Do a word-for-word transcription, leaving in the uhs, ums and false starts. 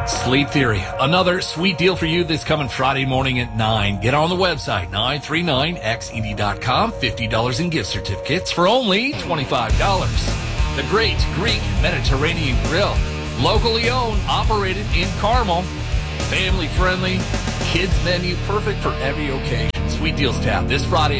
Sleep Theory, another sweet deal for you this coming Friday morning at nine. Get on the website, nine three nine x e d dot com, fifty dollars in gift certificates for only twenty-five dollars. The Great Greek Mediterranean Grill, locally owned, operated in Carmel. Family friendly, kids menu, perfect for every occasion. Sweet Deals Tap this Friday